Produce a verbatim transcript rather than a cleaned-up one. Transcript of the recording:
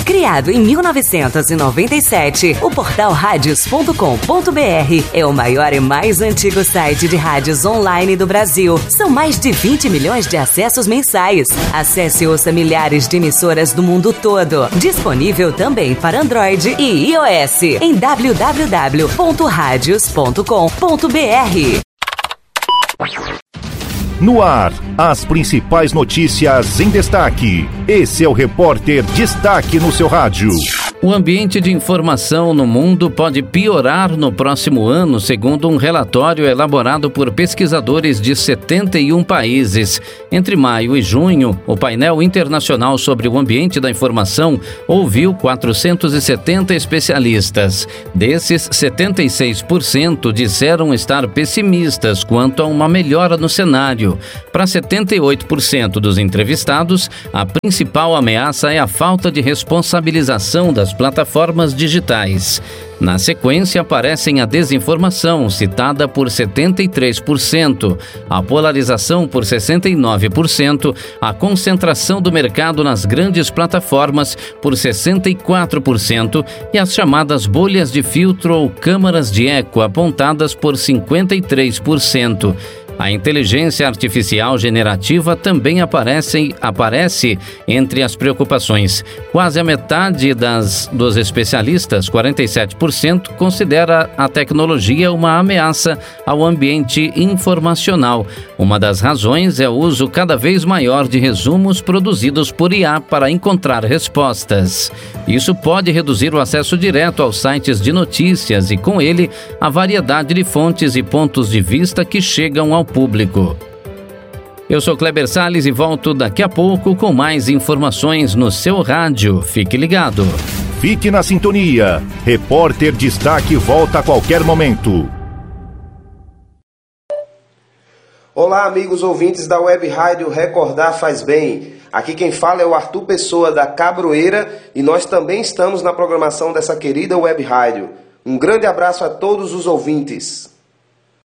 Criado em mil novecentos e noventa e sete, o portal radios ponto com ponto br é o maior e mais antigo site de rádios online do Brasil. São mais de vinte milhões de acessos mensais. Acesse e ouça milhares de emissoras do mundo todo. Disponível também para Android e iOS em w w w ponto radios ponto com ponto br. No ar, as principais notícias em destaque. Esse é o Repórter Destaque no seu rádio. O ambiente de informação no mundo pode piorar no próximo ano, segundo um relatório elaborado por pesquisadores de setenta e um países. Entre maio e junho, o painel internacional sobre o ambiente da informação ouviu quatrocentos e setenta especialistas. Desses, setenta e seis por cento disseram estar pessimistas quanto a uma melhora no cenário. Para setenta e oito por cento dos entrevistados, a principal ameaça é a falta de responsabilização das plataformas digitais. Na sequência, aparecem a desinformação, citada por setenta e três por cento, a polarização por sessenta e nove por cento, a concentração do mercado nas grandes plataformas por sessenta e quatro por cento e as chamadas bolhas de filtro ou câmaras de eco apontadas por cinquenta e três por cento. A inteligência artificial generativa também aparece, aparece entre as preocupações. Quase a metade das, dos especialistas, quarenta e sete por cento, considera a tecnologia uma ameaça ao ambiente informacional. Uma das razões é o uso cada vez maior de resumos produzidos por I A para encontrar respostas. Isso pode reduzir o acesso direto aos sites de notícias e, com ele, a variedade de fontes e pontos de vista que chegam ao público. Eu sou Kleber Salles e volto daqui a pouco com mais informações no seu rádio. Fique ligado. Fique na sintonia. Repórter Destaque volta a qualquer momento. Olá, amigos ouvintes da Web Rádio Recordar Faz Bem. Aqui quem fala é o Arthur Pessoa da Cabroeira e nós também estamos na programação dessa querida Web Rádio. Um grande abraço a todos os ouvintes.